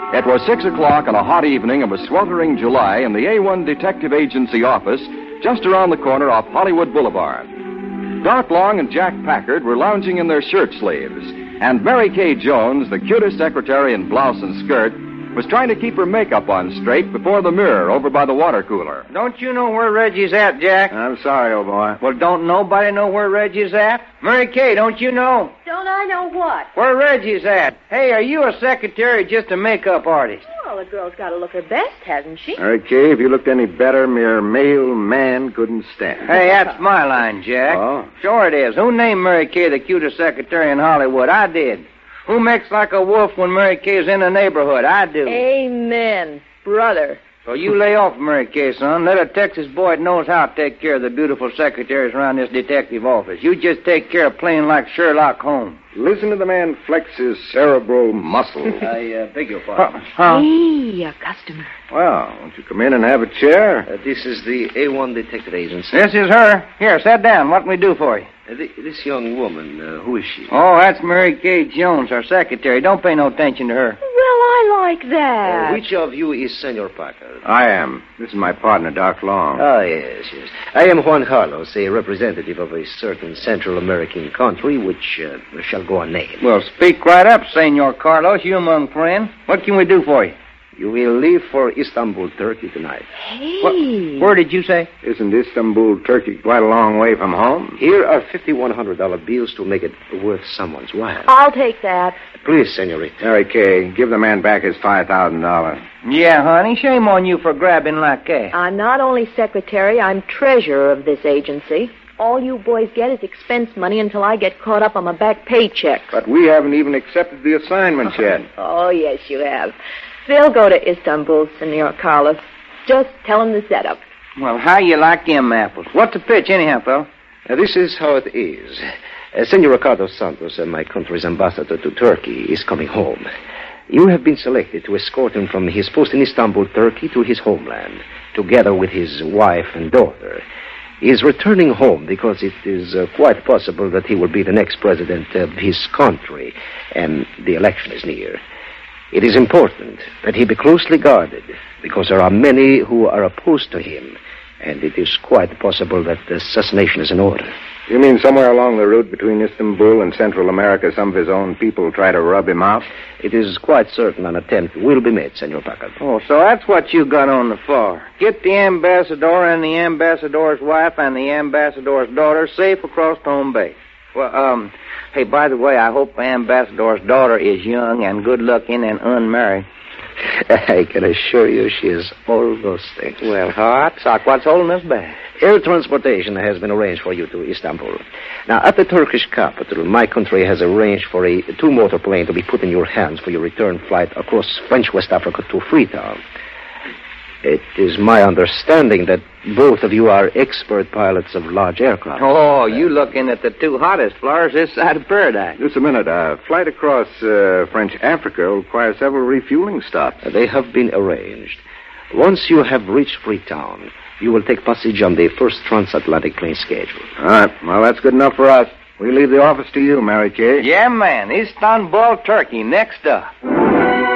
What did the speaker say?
It was 6 o'clock on a hot evening of a sweltering July in the A1 Detective Agency office just around the corner off Hollywood Boulevard. Doc Long and Jack Packard were lounging in their shirt sleeves, and Mary Kay Jones, the cutest secretary in blouse and skirt, was trying to keep her makeup on straight before the mirror over by the water cooler. Don't you know where Reggie's at, Jack? I'm sorry, old boy. Well, don't nobody know where Reggie's at? Mary Kay, don't you know? Don't I know what? Where Reggie's at? Hey, are you a secretary or just a makeup artist? Well, the girl's got to look her best, hasn't she? Mary Kay, if you looked any better, mere male man couldn't stand. Hey, that's my line, Jack. Oh? Sure it is. Who named Mary Kay the cutest secretary in Hollywood? I did. Who makes like a wolf when Mary Kay's in the neighborhood? I do. Amen, brother. So you lay off Mary Kay, son. Let a Texas boy knows how to take care of the beautiful secretaries around this detective office. You just take care of playing like Sherlock Holmes. Listen to the man flex his cerebral muscles. I beg your pardon. Hey, a customer. Well, won't you come in and have a chair? This is the A1 Detective Agency. This is her. Here, sit down. What can we do for you? This young woman, who is she? Oh, that's Mary Kay Jones, our secretary. Don't pay no attention to her. Well, I like that. Which of you is Senor Packard? I am. This is my partner, Doc Long. Oh, yes. I am Juan Carlos, a representative of a certain Central American country which shall go unnamed. Well, speak right up, Senor Carlos, you among friends. What can we do for you? You will leave for Istanbul, Turkey tonight. Hey. Where did you say? Isn't Istanbul, Turkey quite a long way from home? Here are $5,100 bills to make it worth someone's while. I'll take that. Please, senorita. Mary Kay, give the man back his $5,000. Yeah, honey, shame on you for grabbing like that. I'm not only secretary, I'm treasurer of this agency. All you boys get is expense money until I get caught up on my back paycheck. But we haven't even accepted the assignment yet. Oh, yes, you have. They'll go to Istanbul, Senor Carlos. Just tell them the setup. Well, how you like them apples? What's the pitch, anyhow, fella? This is how it is. Senor Ricardo Santos, my country's ambassador to Turkey, is coming home. You have been selected to escort him from his post in Istanbul, Turkey, to his homeland, together with his wife and daughter. He is returning home because it is quite possible that he will be the next president of his country, and the election is near. It is important that he be closely guarded because there are many who are opposed to him, and it is quite possible that the assassination is in order. You mean somewhere along the route between Istanbul and Central America, some of his own people try to rub him out? It is quite certain an attempt will be made, Senor Packard. Oh, so that's what you got on the floor. Get the ambassador and the ambassador's wife and the ambassador's daughter safe across the home base. Well, hey, by the way, I hope the ambassador's daughter is young and good-looking and unmarried. I can assure you she is all those things. Well, hot sock, what's holding us back? Air transportation has been arranged for you to Istanbul. Now, at the Turkish capital, my country has arranged for a two-motor plane to be put in your hands for your return flight across French West Africa to Freetown. It is my understanding that both of you are expert pilots of large aircraft. Oh, you looking at the two hottest flowers this side of paradise. Just a minute. Flight across French Africa will require several refueling stops. They have been arranged. Once you have reached Freetown, you will take passage on the first transatlantic plane schedule. All right. Well, that's good enough for us. We leave the office to you, Mary Kay. Yeah, man. Istanbul, Turkey, next up.